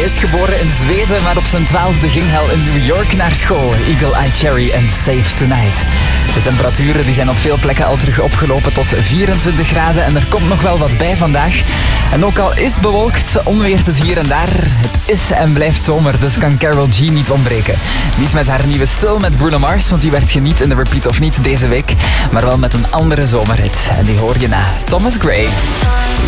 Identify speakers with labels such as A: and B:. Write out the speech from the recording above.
A: is geboren in Zweden, maar op zijn 12e ging hij al in New York naar school. Eagle Eye Cherry en Save Tonight. De temperaturen die zijn op veel plekken al terug opgelopen tot 24 graden en er komt nog wel wat bij vandaag. En ook al is het bewolkt, onweert het hier en daar. Het is en blijft zomer, dus kan Karol G niet ontbreken. Niet met haar nieuwe Still met Bruno Mars, want die werd je niet in de Repeat of Niet deze week, maar wel met een andere zomerhit. En die hoor je na Thomas Gray.